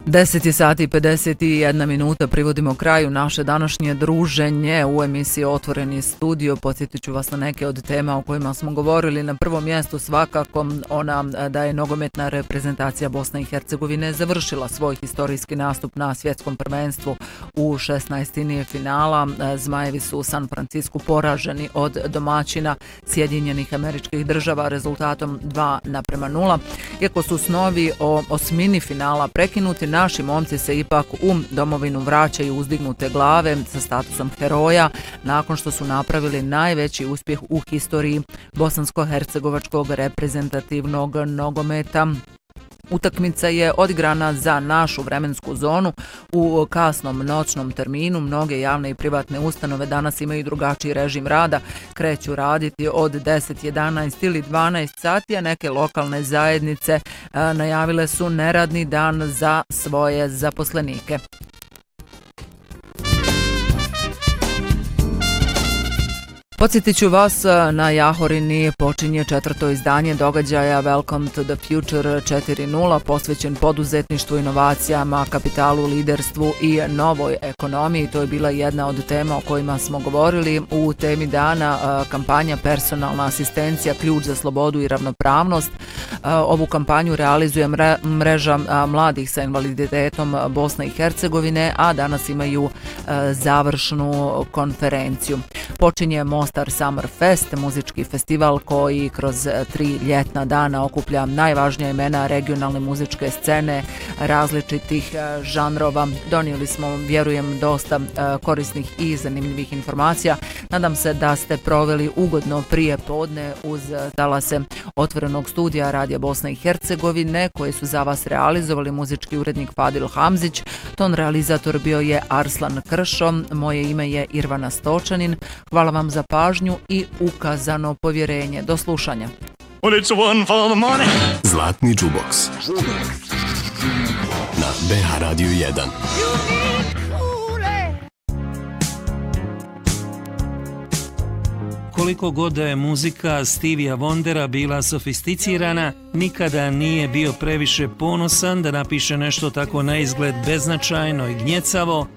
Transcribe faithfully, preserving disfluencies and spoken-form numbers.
deset sati i pedeset jedna minuta privodimo kraju naše današnje druženje u emisiji Otvoreni studio. Podsjetit ću vas na neke od tema o kojima smo govorili. Na prvom mjestu svakako ona da je nogometna reprezentacija Bosne i Hercegovine završila svoj historijski nastup na svjetskom prvenstvu u šesnaestini finala. Zmajevi su u San Francisku poraženi od domaćina Sjedinjenih Američkih Država rezultatom dva naprema nula. Iako su snovi o osmini finala prekinuti, naši momci se ipak u domovinu vraćaju uzdignute glave sa statusom heroja nakon što su napravili najveći uspjeh u historiji bosansko-hercegovačkog reprezentativnog nogometa. Utakmica je odigrana za našu vremensku zonu u kasnom noćnom terminu. Mnoge javne i privatne ustanove danas imaju drugačiji režim rada. Kreću raditi od deset, jedanaest ili dvanaest sati, a neke lokalne zajednice najavile su neradni dan za svoje zaposlenike. Podsjetit ću vas, na Jahorini počinje četvrto izdanje događaja Welcome to the Future četiri nula, posvećen poduzetništvu, inovacijama, kapitalu, liderstvu i novoj ekonomiji. To je bila jedna od tema o kojima smo govorili. U temi dana kampanja Personalna asistencija, ključ za slobodu i ravnopravnost. Ovu kampanju realizuje mreža mladih sa invaliditetom Bosne i Hercegovine, a danas imaju završnu konferenciju. Počinje Mostar Summer Fest, muzički festival koji kroz tri ljetna dana okuplja najvažnija imena regionalne muzičke scene različitih žanrova. Donijeli smo, vjerujem, dosta korisnih i zanimljivih informacija. Nadam se da ste proveli ugodno prije podne uz talase Otvorenog studija Radija Bosne i Hercegovine koje su za vas realizovali muzički urednik Fadil Hamzić. Ton realizator bio je Arslan Kršo. Moje ime je Irvana Stočanin. Hvala vam za pažnju i ukazano povjerenje. Do slušanja. Zlatni džuboks na B H Radiju jedan. Koliko god da je muzika Stevija Wondera bila sofisticirana, nikada nije bio previše ponosan da napiše nešto tako na izgled beznačajno i gnjecavo,